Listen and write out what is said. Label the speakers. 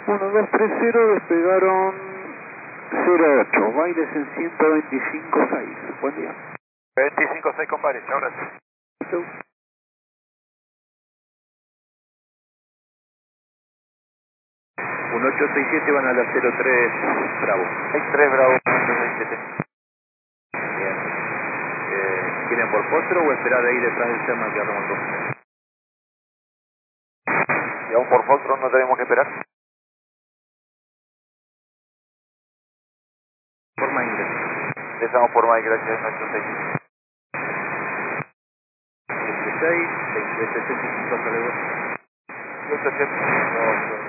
Speaker 1: 1230, despegaron 08, bailes en 125.6. Buen día.
Speaker 2: 25.6 con bailes, chao, gracias.
Speaker 1: Chau.
Speaker 3: 1867 van a la 03 Bravo.
Speaker 2: 63 Bravo, 1867.
Speaker 3: Bien. ¿Quieren por potro o esperar ahí detrás del Sherman que remolcó?
Speaker 2: Y aún por Foxtron no tenemos que esperar.
Speaker 3: Por Maine.
Speaker 2: Empezamos por Mike, gracias, 986.
Speaker 3: 16, 65 hasta luego.
Speaker 2: 18,